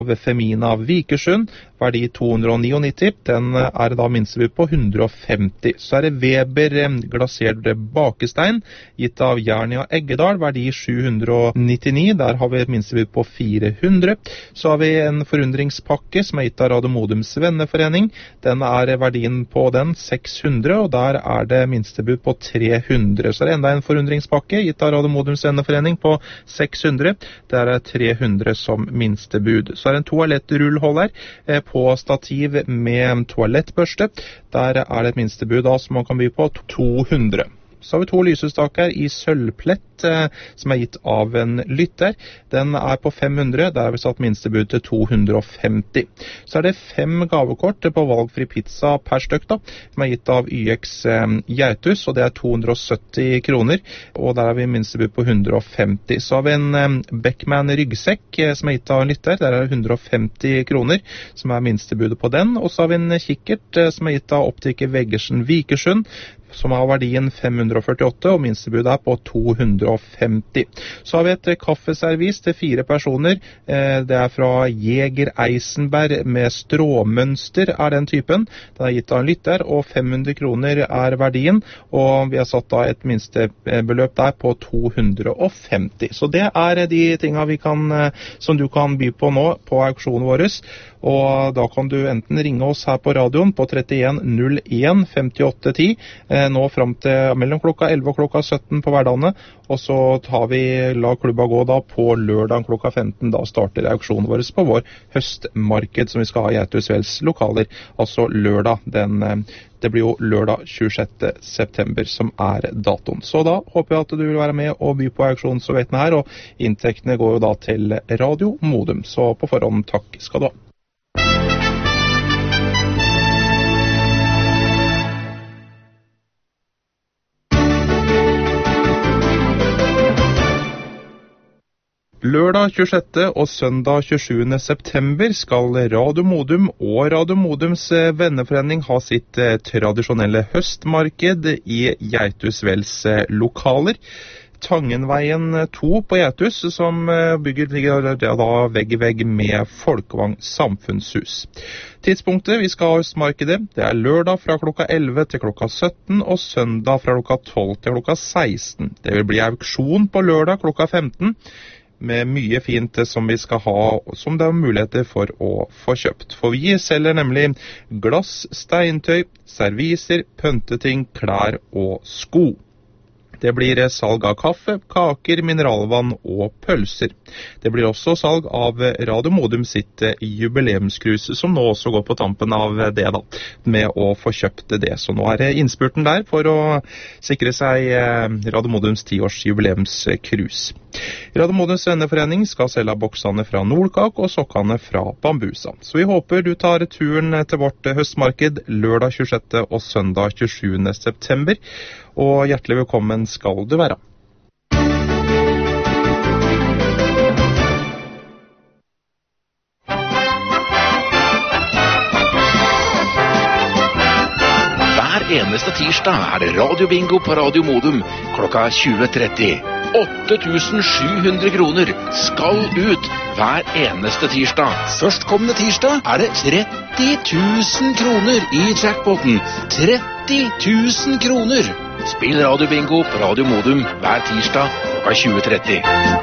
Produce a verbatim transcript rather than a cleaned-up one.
Ved Femina Vikersund, verdi to hundre nittini, den er da minstebud på hundre femti. Så er det Weber glasert bakestein, gitt av Jernia Eggedal, verdi sju hundre nittini, der har vi minstebud på fire hundre. Så har vi en forundringspakke som er gitt av Radio Modums venneforening, den er verdien på den seks hundre, og der er det minstebud på tre hundre. Så er det enda en forundringspakke, gitt av Radio Modums venneforening på seks hundre, der er tre hundre som minstebud. Så er det en toalettrullholder eh, på stativ med toalettbørste. Der er det et minstebud da, som man kan by på to hundre. Så har vi to lysestaker i sølvplett eh, som er gitt av en lytter. Den er på fem hundre, der har vi satt minstebud til to hundre femti. Så er det fem gavekort på valgfri pizza per stykk da, som er gitt av Y X eh, Gjertus, og det er to hundre sytti kroner, og der har vi minstebud på hundre femti. Så har vi en eh, Beckman ryggsekk eh, som er gitt av en lytter, der er det hundre femti kroner, som er minstebudet på den, og så har vi en kikkert eh, som er gitt av optiker Veggersen Vikersund, som har verdien fem hundre førtiåtte, og minstebudet er på to hundre femti. Så har vi et kaffeservis til fire personer. Det er fra Jeger Eisenberg med stråmønster, er den typen. Den er gitt av en lytter, og fem hundre kroner er verdien, og vi har satt da et minstebeløp der på to hundre femti. Så det er de tingene vi kan, som du kan by på nå på auksjonen vår. Og da kan du enten ringe oss her på radioen på trettien null en femtiåtte ti, eh, nå frem til mellom klokka elleve og klokka sytten på hverdagene, og så tar vi la klubba gå da på lørdag klokka femten, da starter auksjonen vår på vår høstmarked som vi skal ha i Gjertusvelds lokaler, altså lørdag, den, det blir jo lørdag tjuesjette september som er datoen. Så da håper jeg at du vil være med og by på auksjonen så vet den her, og inntektene går jo da til Radio Modum, så på forhånd takk skal du ha. Lørdag tjuesjette og søndag tjuesjuende september skal Radio Modum og Radio Modums venneforening ha sitt tradisjonelle høstmarked i Gjertusvelds lokaler. Tangenveien to på Gjertus, som bygger da vegg i vegg med Folkevang samfunnshus. Tidspunktet vi skal ha høstmarkedet, det er lørdag fra klokka elleve til klokka sytten, og søndag fra klokka tolv til klokka seksten. Det vil bli auksjon på lørdag klokka femten, med mye fint som vi skal ha, som det er muligheter for å få kjøpt. For vi selger nemlig glass, steintøy, serviser, pønteting, klær og sko. Det blir salg av kaffe, kaker, mineralvann og pølser. Det blir også salg av Radio Modum sitt jubileumskrus, som nå også går på tampen av det da, med å få kjøpt det. Så nå er det innspurten der for å sikre seg Radio Modums tiårs jubileumskrus. Radio Modums venneforening skal selge boksene fra Nordkak og sokkene fra Bambusa. Så vi håper du tar turen til vårt høstmarked lørdag tjuesjette og søndag tjuesjuende september, og hjertelig velkommen skal du være. Hver eneste tirsdag er det radiobingo på Radio Modum klokka tjue tretti. åtte tusen sju hundre kroner skal ut hver eneste tirsdag. Førstkommende tirsdag er det tretti tusen kroner i jackpoten. tretti tusen kroner! Spill radiobingo på Radio Modum hver tirsdag klokka tjue tretti.